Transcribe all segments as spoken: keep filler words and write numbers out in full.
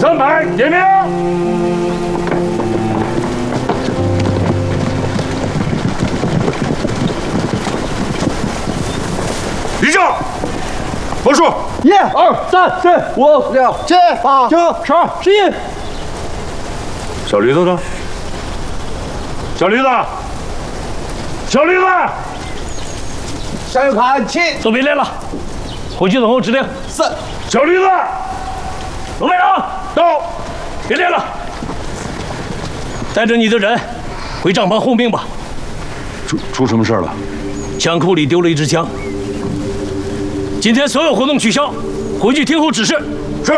三排点名。立正，报数。 一、二、三、四、五、六、七、八、九、十、十一。 小驴子呢？小驴子，小驴子， 向右看齐， 都别练了，回去等候指令。 是。 小驴子， 龙队长到， 别练了，带着你的人回帐篷候命吧。 出出什么事了？ 枪库里丢了一支枪。今天所有活动取消，回去听候指示。 是。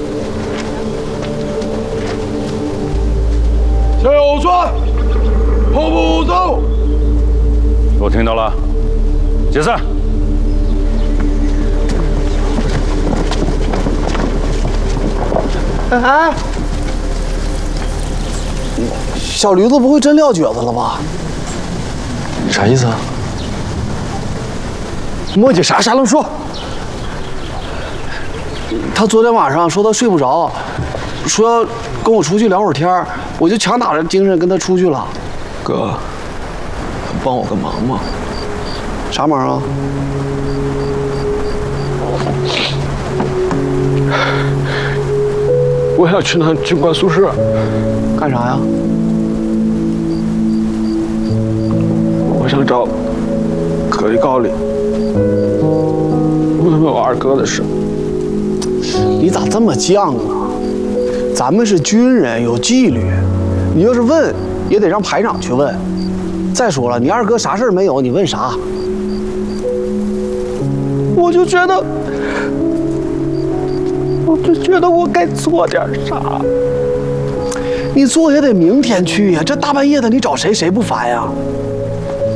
向右转，后步走。 我听到了，解散。 哎，小驴子不会真撂蹶子了吧？ 啥意思啊？ 磨叽啥啥能说？他昨天晚上说他睡不着，说要跟我出去聊会儿天，我就强打着精神跟他出去了。 哥，帮我个忙吗？ 啥忙啊？ 我要去那军官宿舍， 干啥呀？ 我想找可以告你，问问我二哥的事。 你咋这么犟啊？咱们是军人，有纪律。你要是问，也得让排长去问。再说了，你二哥啥事儿没有，你问啥？我就觉得，我就觉得我该做点啥。你做也得明天去呀，这大半夜的，你找谁谁不烦呀？